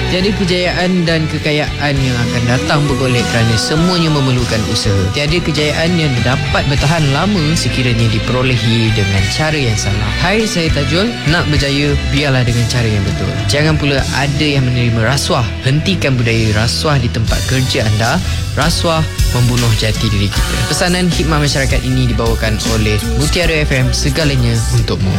Tiada kejayaan dan kekayaan yang akan datang bergolek kerana semuanya memerlukan usaha. Tiada kejayaan yang dapat bertahan lama sekiranya diperolehi dengan cara yang salah. Hai, saya Tajul. Nak berjaya, biarlah dengan cara yang betul. Jangan pula ada yang menerima rasuah. Hentikan budaya rasuah di tempat kerja anda. Rasuah membunuh jati diri kita. Pesanan khidmat masyarakat ini dibawakan oleh Mutiara FM, segalanya untukmu.